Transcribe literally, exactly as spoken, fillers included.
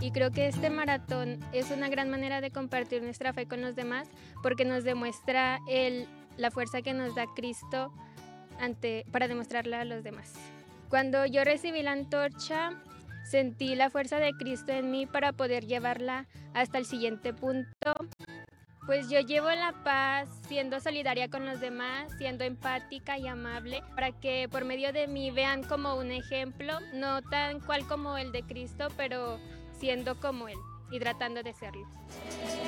Y creo que este maratón es una gran manera de compartir nuestra fe con los demás porque nos demuestra el, la fuerza que nos da Cristo ante, para demostrarla a los demás. Cuando yo recibí la antorcha, sentí la fuerza de Cristo en mí para poder llevarla hasta el siguiente punto. Pues yo llevo la paz siendo solidaria con los demás, siendo empática y amable, para que por medio de mí vean como un ejemplo, no tan cual como el de Cristo, pero siendo como Él y tratando de serlo.